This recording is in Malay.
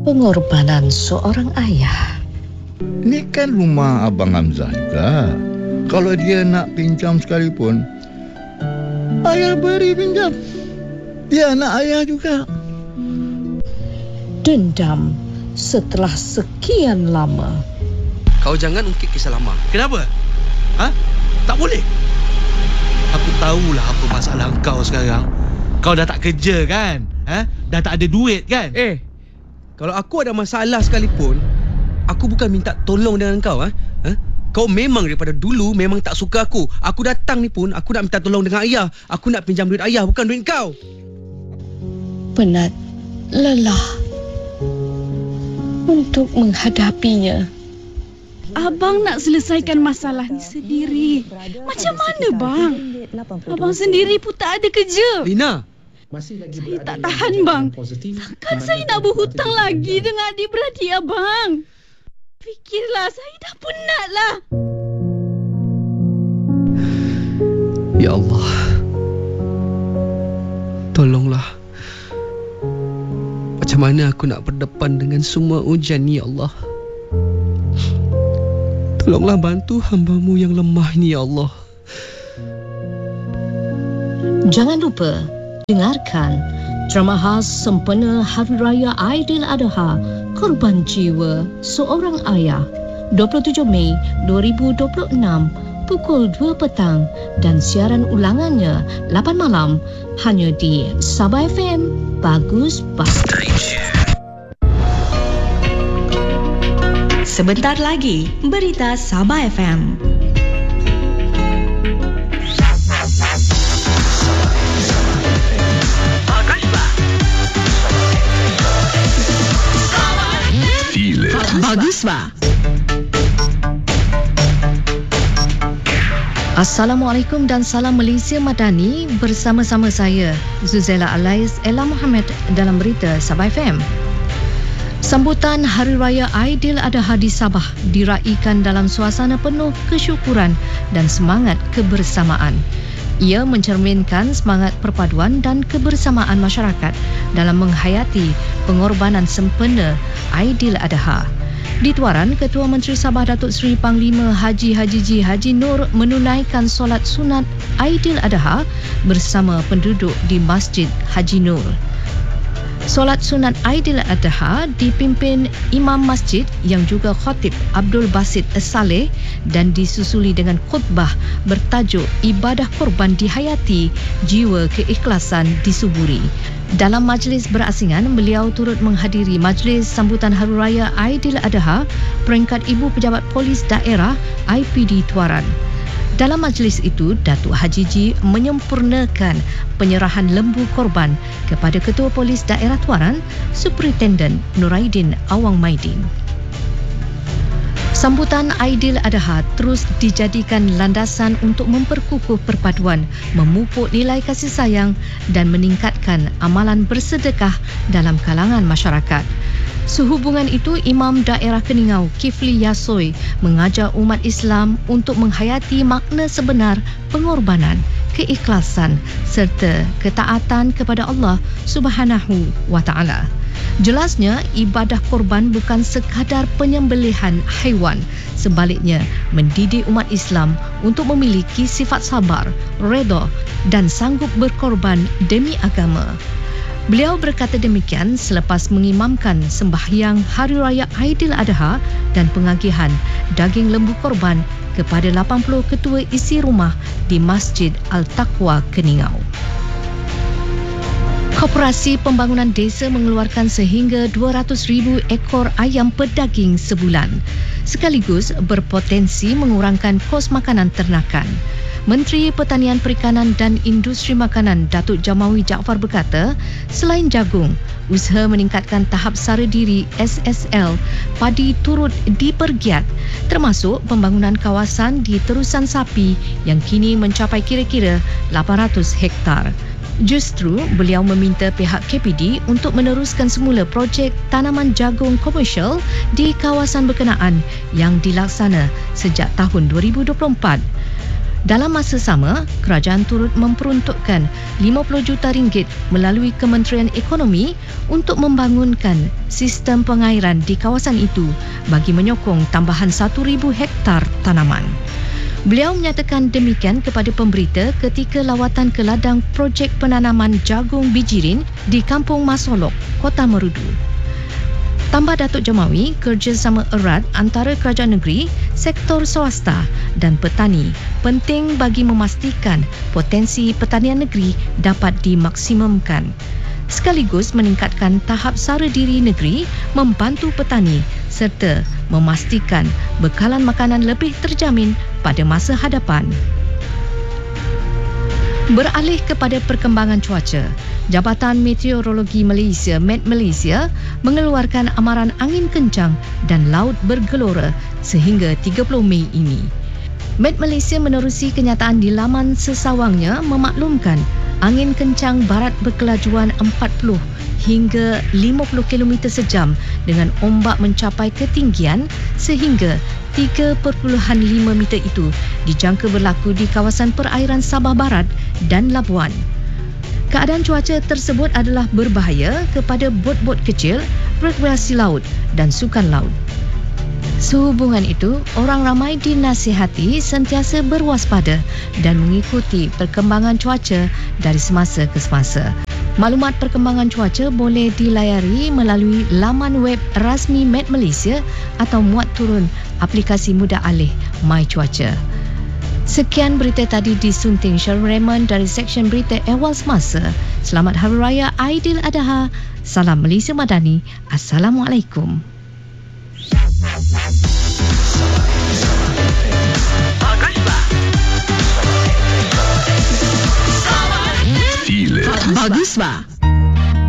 Pengorbanan seorang ayah. Ni kan rumah Abang Hamzah juga. Kalau dia nak pinjam sekalipun, ayah beri pinjam. Dia anak ayah juga. Dendam setelah sekian lama. Kau jangan ungkit kisah lama. Kenapa? Tak boleh. Aku tahulah apa masalah kau sekarang. Kau dah tak kerja kan? Dah tak ada duit kan? Kalau aku ada masalah sekalipun, aku bukan minta tolong dengan kau. Kau memang daripada dulu memang tak suka aku. Aku datang ni pun aku nak minta tolong dengan ayah. Aku nak pinjam duit ayah, bukan duit kau. Penat, lelah untuk menghadapinya. Abang nak selesaikan masalah ni sendiri. Macam mana bang? Abang sendiri pun tak ada kerja. Lina, saya tak tahan bang. Takkan saya nak berhutang lagi dengan adik-beradik abang. Fikirlah, saya dah penat lah. Ya Allah, tolonglah. Macam mana aku nak berdepan dengan semua ujian ni, ya Allah? Tolonglah bantu hamba-Mu yang lemah ni, ya Allah. Jangan lupa dengarkan drama khas sempena Hari Raya Aidiladha Korban Jiwa Seorang Ayah 27 Mei 2026 pukul 2 petang dan siaran ulangannya 8 malam hanya di Sabah FM. Bagus banget. Sebentar lagi, berita Sabah FM. Bagus ba? Assalamualaikum dan salam Malaysia Madani, bersama-sama saya Zuzela Alais Ella Muhammad dalam berita Sabah FM. Sambutan Hari Raya Aidiladha di Sabah diraikan dalam suasana penuh kesyukuran dan semangat kebersamaan. Ia mencerminkan semangat perpaduan dan kebersamaan masyarakat dalam menghayati pengorbanan sempena Aidiladha. Di Tuaran, Ketua Menteri Sabah Datuk Seri Panglima Haji Haji Nur menunaikan solat sunat Aidiladha bersama penduduk di Masjid Haji Nur. Solat sunat Aidiladha dipimpin Imam Masjid yang juga Khatib Abdul Basit Saleh dan disusuli dengan khutbah bertajuk Ibadah Korban Dihayati, Jiwa Keikhlasan Disuburi. Dalam majlis berasingan, beliau turut menghadiri majlis sambutan Hari Raya Aidiladha peringkat Ibu Pejabat Polis Daerah IPD Tuaran. Dalam majlis itu, Datuk Haji Ji menyempurnakan penyerahan lembu korban kepada Ketua Polis Daerah Tuaran, Superintendent Nuraidin Awang Maidin. Sambutan Aidiladha terus dijadikan landasan untuk memperkukuh perpaduan, memupuk nilai kasih sayang dan meningkatkan amalan bersedekah dalam kalangan masyarakat. Sehubungan itu, Imam Daerah Keningau Kifli Yasoy mengajar umat Islam untuk menghayati makna sebenar pengorbanan, keikhlasan serta ketaatan kepada Allah Subhanahu wa Ta'ala. Jelasnya, ibadah korban bukan sekadar penyembelihan haiwan, sebaliknya mendidik umat Islam untuk memiliki sifat sabar, redha dan sanggup berkorban demi agama. Beliau berkata demikian selepas mengimamkan sembahyang Hari Raya Aidiladha dan pengagihan daging lembu korban kepada 80 ketua isi rumah di Masjid Al-Taqwa Keningau. Koperasi Pembangunan Desa mengeluarkan sehingga 200,000 ekor ayam pedaging sebulan, sekaligus berpotensi mengurangkan kos makanan ternakan. Menteri Pertanian Perikanan dan Industri Makanan Datuk Jamawi Jaafar berkata, selain jagung, usaha meningkatkan tahap sara diri SSL padi turut dipergiat, termasuk pembangunan kawasan di Terusan Sapi yang kini mencapai kira-kira 800 hektar. Justru, beliau meminta pihak KPD untuk meneruskan semula projek tanaman jagung komersial di kawasan berkenaan yang dilaksana sejak tahun 2024. Dalam masa sama, kerajaan turut memperuntukkan 50 juta ringgit melalui Kementerian Ekonomi untuk membangunkan sistem pengairan di kawasan itu bagi menyokong tambahan 1,000 hektar tanaman. Beliau menyatakan demikian kepada pemberita ketika lawatan ke ladang projek penanaman jagung bijirin di Kampung Masolok, Kota Merudu. Tambah Datuk Jamawi, kerjasama erat antara kerajaan negeri, sektor swasta dan petani penting bagi memastikan potensi pertanian negeri dapat dimaksimumkan. Sekaligus meningkatkan tahap sara diri negeri membantu petani serta memastikan bekalan makanan lebih terjamin pada masa hadapan. Beralih kepada perkembangan cuaca, Jabatan Meteorologi Malaysia (Met Malaysia) mengeluarkan amaran angin kencang dan laut bergelora sehingga 30 Mei ini. Met Malaysia menerusi kenyataan di laman sesawangnya memaklumkan angin kencang barat berkelajuan 40 hingga 50 km sejam dengan ombak mencapai ketinggian sehingga 3.5 meter itu dijangka berlaku di kawasan perairan Sabah Barat dan Labuan. Keadaan cuaca tersebut adalah berbahaya kepada bot-bot kecil, rekreasi laut dan sukan laut. Sehubungan itu, orang ramai dinasihati sentiasa berwaspada dan mengikuti perkembangan cuaca dari semasa ke semasa. Maklumat perkembangan cuaca boleh dilayari melalui laman web rasmi Met Malaysia atau muat turun aplikasi mudah alih My Cuaca. Sekian berita tadi disunting Sherwin Raymond dari Seksyen Berita Ehwal Semasa. Selamat Hari Raya Aidiladha. Salam Malaysia Madani. Assalamualaikum. Baguslah.